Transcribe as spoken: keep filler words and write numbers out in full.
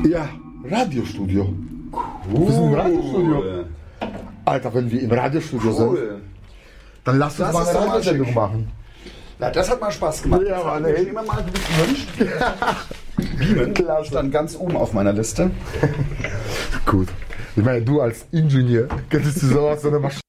Ja, Radiostudio. Cool. Wir sind im Radiostudio. Alter, wenn wir im Radiostudio cool. sind, dann lass uns das mal eine Radiosendung machen. Ja, das hat mal Spaß gemacht. Ja, Mann, ey. Ich mir mal gewünscht. Beamen stand ganz oben auf meiner Liste. Gut. Ich meine, du als Ingenieur könntest du sowas, so eine Maschine